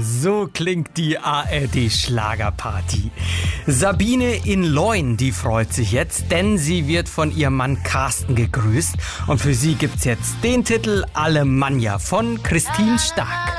So klingt die ARD-Schlagerparty. Sabine in Leun, die freut sich jetzt, denn sie wird von ihrem Mann Carsten gegrüßt. Und für sie gibt's jetzt den Titel Alemannia von Christine Stark.